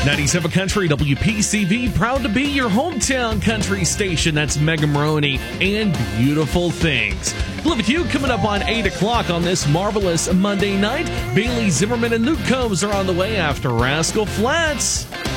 97 Country WPCV, proud to be your hometown country station. That's Mega Maroney and Beautiful Things. Live with you coming up on 8 o'clock on this marvelous Monday night. Bailey Zimmerman and Luke Combs are on the way after Rascal Flats.